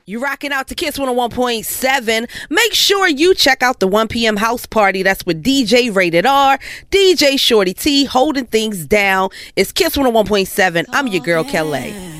You rocking out to Kiss 101.7. Make sure you check out the 1 p.m. house party. That's with DJ Rated R, DJ Shorty T, holding things down. It's Kiss 101.7. I'm your girl, Kelly.